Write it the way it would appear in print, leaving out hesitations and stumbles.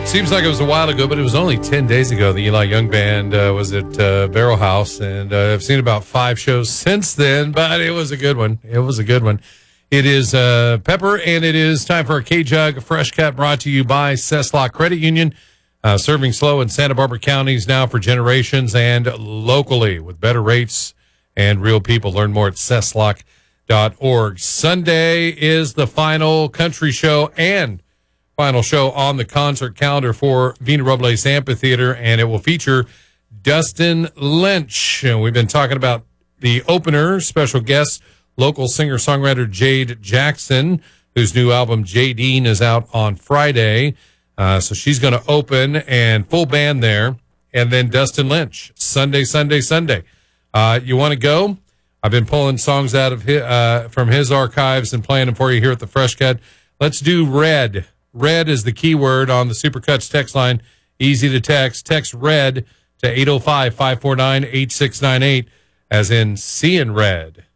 Seems like it was a while ago, but it was only 10 days ago the Eli Young Band was at Barrel House, and I've seen about 5 shows since then, but it was a good one. It was a good one. It is Pepper, and it is time for a K-Jug Fresh Cut brought to you by Cesslock Credit Union, serving SLO in Santa Barbara counties now for generations and locally with better rates and real people. Learn more at cesslock.org. Sunday is the final country show and final show on the concert calendar for Vina Robles Amphitheater, and it will feature Dustin Lynch. And we've been talking about the opener, special guest, local singer-songwriter Jade Jackson, whose new album, Jadine, is out on Friday. So she's going to open, and full band there. And then Dustin Lynch, Sunday. You want to go? I've been pulling songs out of from his archives and playing them for you here at the Fresh Cut. Let's do Red. Red is the keyword on the Supercuts text line. Easy to text. Text RED to 805-549-8698, as in seeing red.